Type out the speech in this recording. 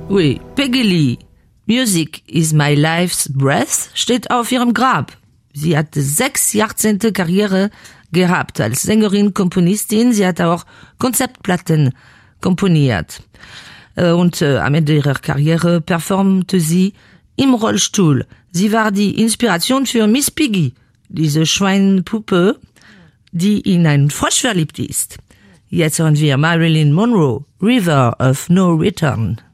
Oui, Peggy Lee. Music is my life's breath steht auf ihrem Grab. Sie hatte 6 Jahrzehnte Karriere gehabt als Sängerin, Komponistin. Sie hat auch Konzeptplatten komponiert. Und am Ende ihrer Karriere performte sie im Rollstuhl. Sie war die Inspiration für Miss Piggy, diese Schweinpuppe, die in einen Frosch verliebt ist. Jetzt hören wir Marilyn Monroe, River of No Return.